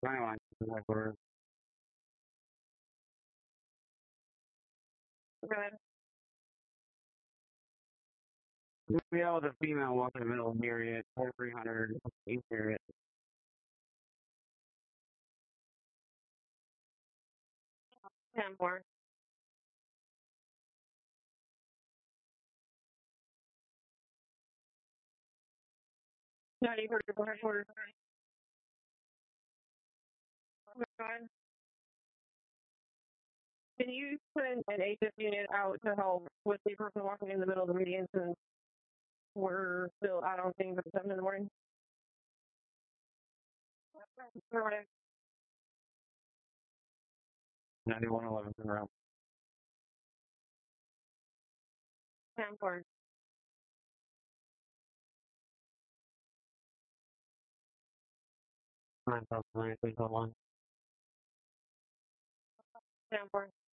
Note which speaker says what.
Speaker 1: 21 headquarters.
Speaker 2: Good.
Speaker 1: We have a female walking in the middle of Myriad, 4300 East Myriad.
Speaker 2: 10-4. Ready for the headquarters. Good. Can you send an ATIP unit out to help with the person walking in the middle of the median since we're still out on things at 7 in the morning? Affirmative.
Speaker 1: 9111 around.
Speaker 2: 10-4.
Speaker 1: 9,931.
Speaker 2: 10-4.